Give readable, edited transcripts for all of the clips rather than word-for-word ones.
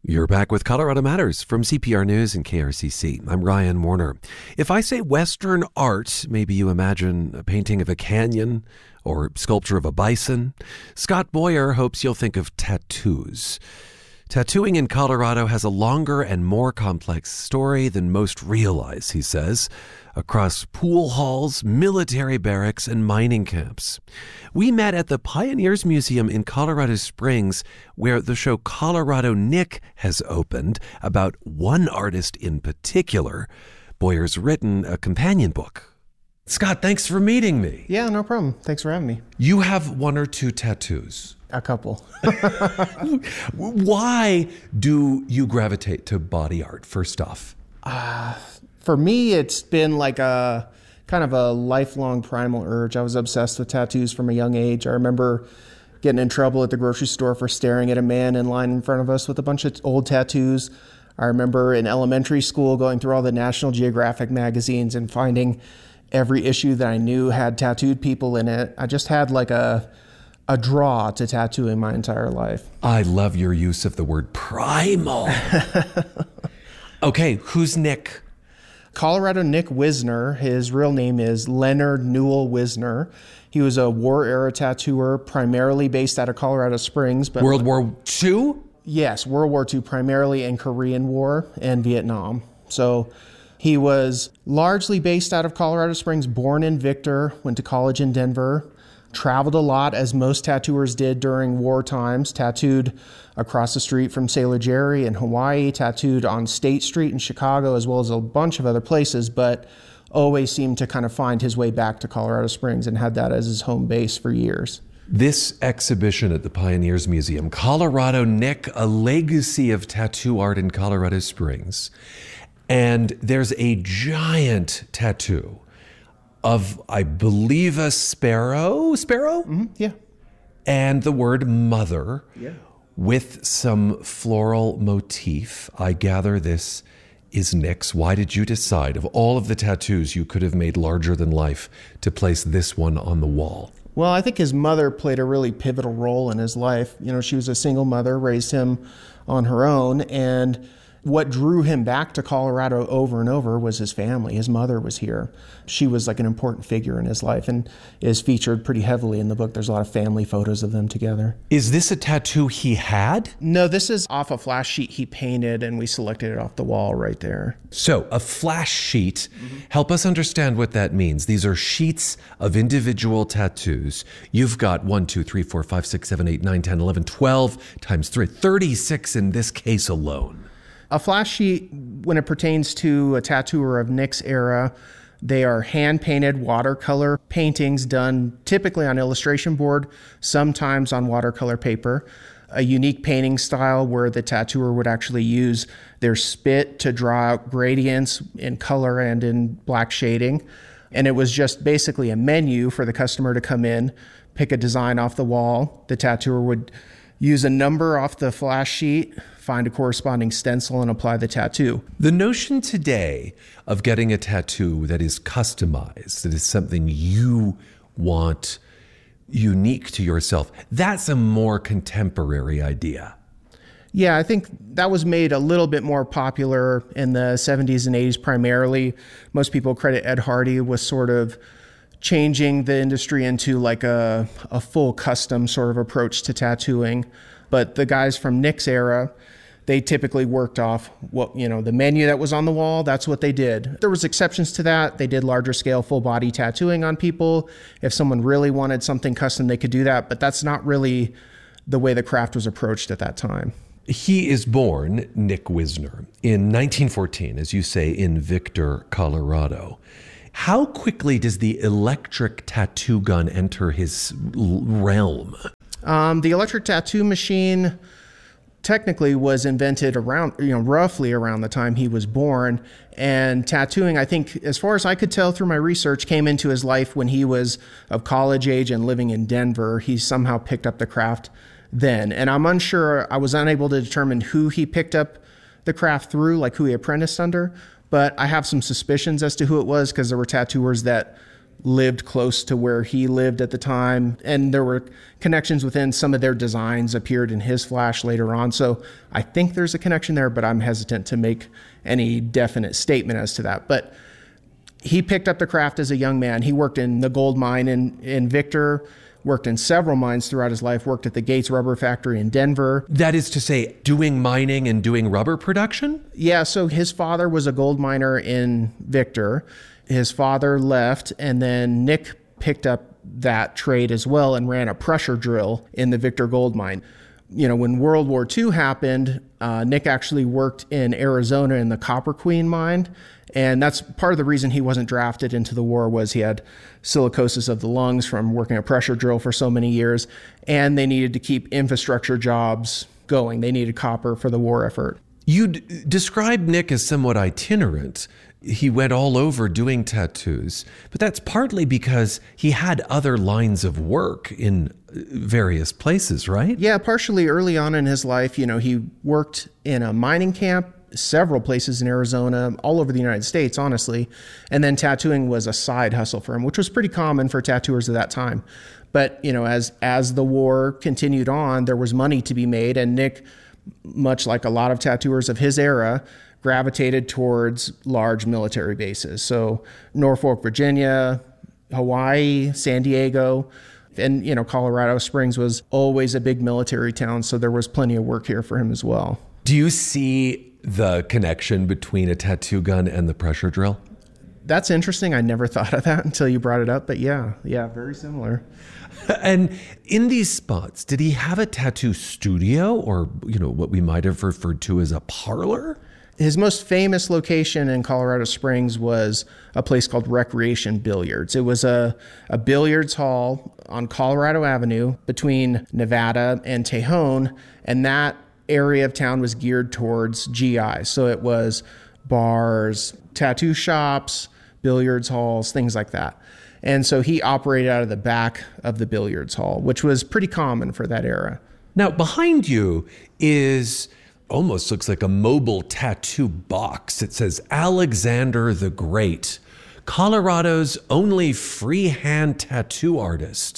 You're back with Colorado Matters from CPR News and KRCC. I'm Ryan Warner. If I say Western art, maybe you imagine a painting of a canyon or sculpture of a bison. Scott Boyer hopes you'll think of tattoos. Tattooing in Colorado has a longer and more complex story than most realize, he says, across pool halls, military barracks, and mining camps. We met at the Pioneers Museum in Colorado Springs, where the show Colorado Nick has opened, about one artist in particular. Boyer's written a companion book. Scott, thanks for meeting me. Yeah, no problem. Thanks for having me. You have one or two tattoos. A couple. Why do you gravitate to body art, first off? For me, it's been like a kind of a lifelong primal urge. I was obsessed with tattoos from a young age. I remember getting in trouble at the grocery store for staring at a man in line in front of us with a bunch of old tattoos. I remember in elementary school going through all the National Geographic magazines and finding every issue that I knew had tattooed people in it. I just had like a draw to tattooing my entire life. I love your use of the word primal. Okay, who's Nick? Colorado Nick Wisner. His real name is Leonard Newell Wisner. He was a war-era tattooer, primarily based out of Colorado Springs. But World War II? Yes, World War II, primarily in Korean War and Vietnam. So he was largely based out of Colorado Springs, born in Victor, went to college in Denver, traveled a lot, as most tattooers did during war times, tattooed across the street from Sailor Jerry in Hawaii, tattooed on State Street in Chicago, as well as a bunch of other places, but always seemed to kind of find his way back to Colorado Springs and had that as his home base for years. This exhibition at the Pioneers Museum, Colorado Nick, a legacy of tattoo art in Colorado Springs. And there's a giant tattoo of, I believe, a sparrow? Mm-hmm, yeah. And the word mother, Yeah. with some floral motif. I gather this is Nick's. Why did you decide, of all of the tattoos you could have made larger than life, to place this one on the wall? Well, I think his mother played a really pivotal role in his life. You know, she was a single mother, raised him on her own, and what drew him back to Colorado over and over was his family. His mother was here. She was like an important figure in his life and is featured pretty heavily in the book. There's a lot of family photos of them together. Is this a tattoo he had? No, this is off a flash sheet he painted, and we selected it off the wall right there. So, a flash sheet. Help us understand what that means. These are sheets of individual tattoos. You've got 1, 2, 3, 4, 5, 6, 7, 8, 9, 10, 11, 12 times 3, 36 in this case alone. A flash sheet, when it pertains to a tattooer of Nick's era, they are hand-painted watercolor paintings done typically on illustration board, sometimes on watercolor paper. A unique painting style where the tattooer would actually use their spit to draw out gradients in color and in black shading. And it was just basically a menu for the customer to come in, pick a design off the wall. The tattooer would use a number off the flash sheet, find a corresponding stencil, and apply the tattoo. The notion today of getting a tattoo that is customized, that is something you want unique to yourself, that's a more contemporary idea. Yeah, I think that was made a little bit more popular in the 70s and 80s primarily. Most people credit Ed Hardy with sort of changing the industry into like a full custom sort of approach to tattooing. But the guys from Nick's era, they typically worked off what, you know, the menu that was on the wall, that's what they did. There was exceptions to that. They did larger scale full body tattooing on people. If someone really wanted something custom, they could do that, but that's not really the way the craft was approached at that time. He is born, Nick Wisner, in 1914, as you say, in Victor, Colorado. How quickly does the electric tattoo gun enter his realm? The electric tattoo machine technically was invented around, roughly around the time he was born. And tattooing, I think, as far as I could tell through my research, came into his life when he was of college age and living in Denver. He somehow picked up the craft then. And I'm unsure, I was unable to determine who he picked up the craft through, like who he apprenticed under. But I have some suspicions as to who it was, because there were tattooers that lived close to where he lived at the time. And there were connections within some of their designs appeared in his flash later on. So I think there's a connection there, but I'm hesitant to make any definite statement as to that. But he picked up the craft as a young man. He worked in the gold mine in Victor, worked in several mines throughout his life, worked at the Gates Rubber Factory in Denver. That is to say, doing mining and doing rubber production? Yeah, so his father was a gold miner in Victor. His father left, and then Nick picked up that trade as well and ran a pressure drill in the Victor gold mine. You know, when World War II happened, Nick actually worked in Arizona in the Copper Queen mine. And that's part of the reason he wasn't drafted into the war was he had silicosis of the lungs from working a pressure drill for so many years. And they needed to keep infrastructure jobs going. They needed copper for the war effort. You describe Nick as somewhat itinerant. He went all over doing tattoos, but that's partly because he had other lines of work in various places, right? Yeah, partially early on in his life, you know, he worked in a mining camp, several places in Arizona, all over the United States, honestly. And then tattooing was a side hustle for him, which was pretty common for tattooers at that time. But, you know, as the war continued on, there was money to be made. And Nick, much like a lot of tattooers of his era, gravitated towards large military bases. So Norfolk, Virginia, Hawaii, San Diego, and, you know, Colorado Springs was always a big military town. So there was plenty of work here for him as well. Do you see the connection between a tattoo gun and the pressure drill? That's interesting. I never thought of that until you brought it up. But yeah, very similar. And in these spots, did he have a tattoo studio or, you know, what we might have referred to as a parlor? His most famous location in Colorado Springs was a place called Recreation Billiards. It was a billiards hall on Colorado Avenue between Nevada and Tejon, and that area of town was geared towards GI. So it was bars, tattoo shops, billiards halls, things like that. And so he operated out of the back of the billiards hall, which was pretty common for that era. Now, behind you is almost looks like a mobile tattoo box. It says Alexander the Great, Colorado's only freehand tattoo artist.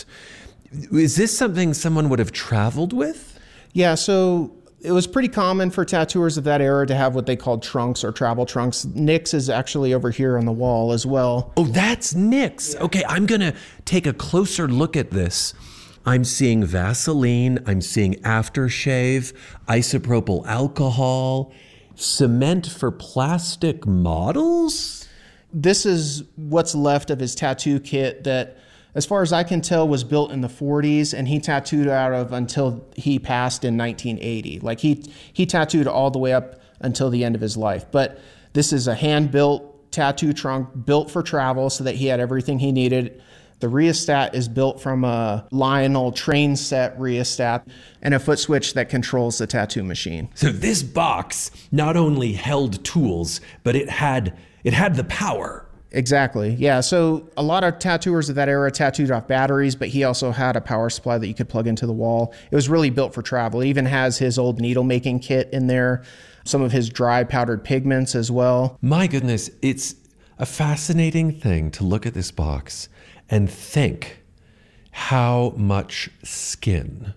Is this something someone would have traveled with? Yeah, so it was pretty common for tattooers of that era to have what they called trunks or travel trunks. Nick's is actually over here on the wall as well. Oh, that's Nick's. Yeah. Okay, I'm going to take a closer look at this. I'm seeing Vaseline, I'm seeing aftershave, isopropyl alcohol, cement for plastic models. This is what's left of his tattoo kit that, as far as I can tell, was built in the 40s, and he tattooed out of until he passed in 1980. Like he tattooed all the way up until the end of his life. But this is a hand-built tattoo trunk built for travel so that he had everything he needed. The rheostat is built from a Lionel train set rheostat and a foot switch that controls the tattoo machine. So this box not only held tools, but it had the power. Exactly. Yeah. So a lot of tattooers of that era tattooed off batteries, but he also had a power supply that you could plug into the wall. It was really built for travel. It even has his old needle making kit in there, some of his dry powdered pigments as well. My goodness, it's a fascinating thing to look at this box and think how much skin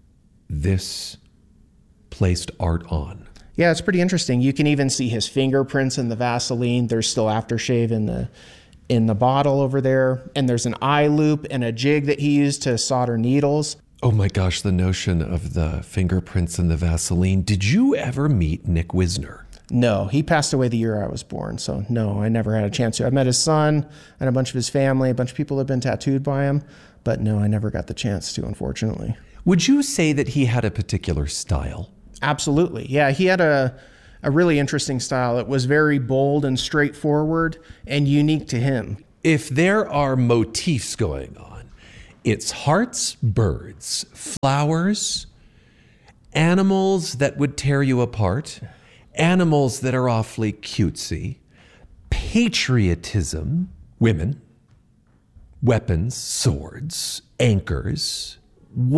this placed art on. Yeah, it's pretty interesting. You can even see his fingerprints in the Vaseline. There's still aftershave in the bottle over there. And there's an eye loop and a jig that he used to solder needles. Oh my gosh, the notion of the fingerprints in the Vaseline. Did you ever meet Nick Wisner? No, he passed away the year I was born. So no, I never had a chance to. I met his son and a bunch of his family. A bunch of people have been tattooed by him. But no, I never got the chance to, unfortunately. Would you say that he had a particular style? Absolutely. Yeah, he had a really interesting style. It was very bold and straightforward and unique to him. If there are motifs going on, it's hearts, birds, flowers, animals that would tear you apart, animals that are awfully cutesy, patriotism, women, weapons, swords, anchors.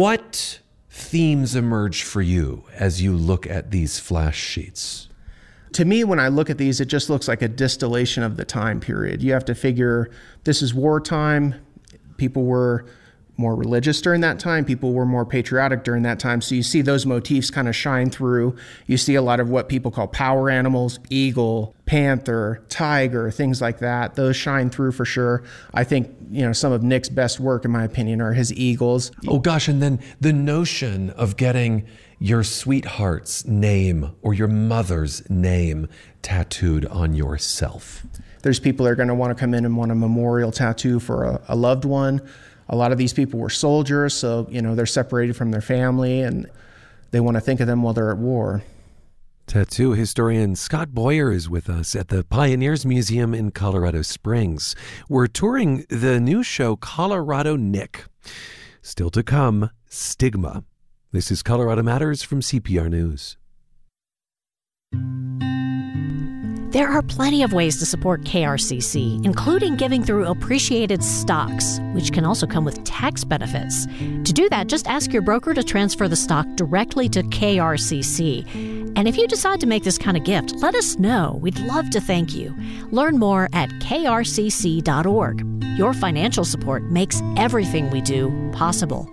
What themes emerge for you as you look at these flash sheets? To me, when I look at these, it just looks like a distillation of the time period. You have to figure this is wartime. People were more religious during that time. People were more patriotic during that time. So you see those motifs kind of shine through. You see a lot of what people call power animals, eagle, panther, tiger, things like that. Those shine through for sure. I think, some of Nick's best work, in my opinion, are his eagles. Oh gosh, and then the notion of getting your sweetheart's name or your mother's name tattooed on yourself. There's people that are going to want to come in and want a memorial tattoo for a loved one. A lot of these people were soldiers, so, they're separated from their family and they want to think of them while they're at war. Tattoo historian Scott Boyer is with us at the Pioneers Museum in Colorado Springs. We're touring the new show Colorado Nick. Still to come, Stigma. This is Colorado Matters from CPR News. There are plenty of ways to support KRCC, including giving through appreciated stocks, which can also come with tax benefits. To do that, just ask your broker to transfer the stock directly to KRCC. And if you decide to make this kind of gift, let us know. We'd love to thank you. Learn more at krcc.org. Your financial support makes everything we do possible.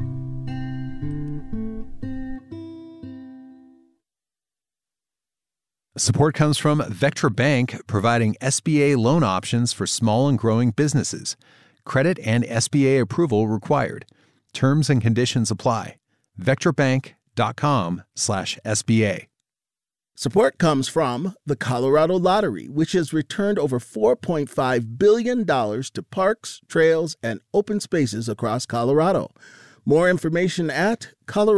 Support comes from Vectra Bank, providing SBA loan options for small and growing businesses. Credit and SBA approval required. Terms and conditions apply. VectraBank.com/SBA. Support comes from the Colorado Lottery, which has returned over $4.5 billion to parks, trails, and open spaces across Colorado. More information at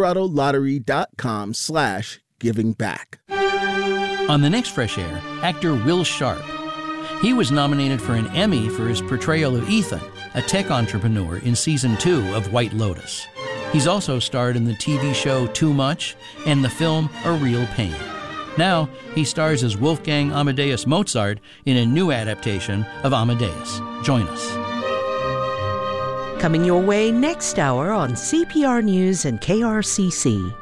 coloradolottery.com/givingback. On the next Fresh Air, actor Will Sharp. He was nominated for an Emmy for his portrayal of Ethan, a tech entrepreneur in Season 2 of White Lotus. He's also starred in the TV show Too Much and the film A Real Pain. Now, he stars as Wolfgang Amadeus Mozart in a new adaptation of Amadeus. Join us. Coming your way next hour on CPR News and KRCC.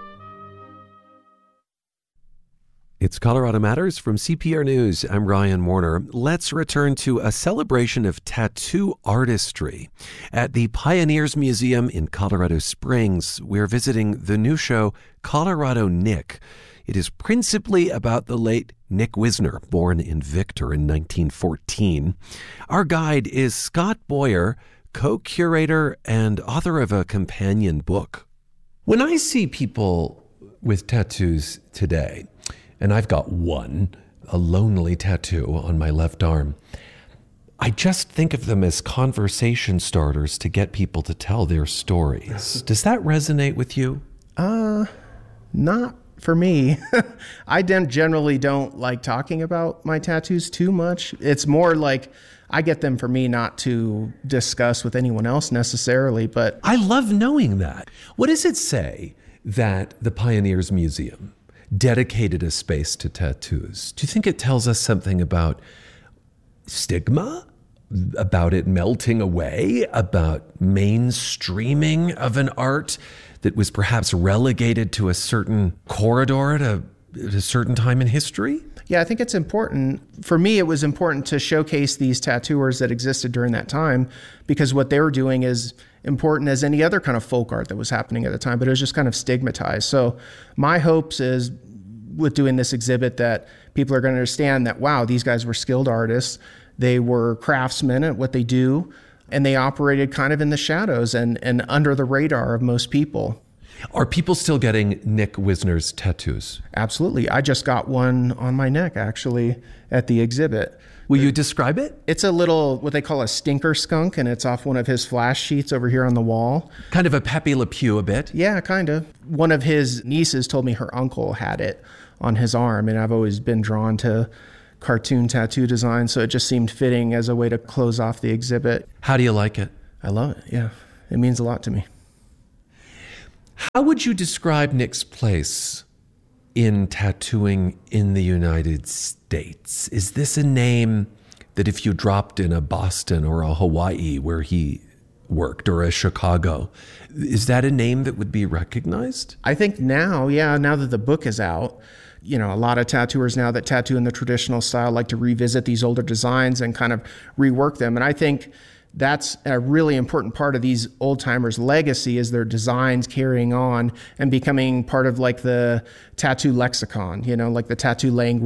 It's Colorado Matters from CPR News. I'm Ryan Warner. Let's return to a celebration of tattoo artistry. At the Pioneers Museum in Colorado Springs, we're visiting the new show, Colorado Nick. It is principally about the late Nick Wisner, born in Victor in 1914. Our guide is Scott Boyer, co-curator and author of a companion book. When I see people with tattoos today, and I've got one, a lonely tattoo on my left arm, I just think of them as conversation starters to get people to tell their stories. Does that resonate with you? Not for me. I generally don't like talking about my tattoos too much. It's more like I get them for me, not to discuss with anyone else necessarily, but I love knowing that. What does it say that the Pioneers Museum dedicated a space to tattoos? Do you think it tells us something about stigma, about it melting away, about mainstreaming of an art that was perhaps relegated to a certain corridor at a certain time in history? Yeah, I think it's important. For me, it was important to showcase these tattooers that existed during that time, because what they were doing is important as any other kind of folk art that was happening at the time, but it was just kind of stigmatized. So my hopes is with doing this exhibit that people are going to understand that, wow, these guys were skilled artists. They were craftsmen at what they do, and they operated kind of in the shadows and under the radar of most people. Are people still getting Nick Wisner's tattoos? Absolutely. I just got one on my neck, actually, at the exhibit. Will you describe it? It's a little, what they call a stinker skunk, and it's off one of his flash sheets over here on the wall. Kind of a Pepe Le Pew a bit. Yeah, kind of. One of his nieces told me her uncle had it on his arm, and I've always been drawn to cartoon tattoo design, so it just seemed fitting as a way to close off the exhibit. How do you like it? I love it, yeah. It means a lot to me. How would you describe Nick's place in tattooing in the United States? Is this a name that if you dropped in a Boston or a Hawaii where he worked, or a Chicago, is that a name that would be recognized? I think now, yeah, now that the book is out, You know, a lot of tattooers now that tattoo in the traditional style like to revisit these older designs and kind of rework them. And I think that's a really important part of these old timers' legacy, is their designs carrying on and becoming part of like the tattoo lexicon, you know, like the tattoo language.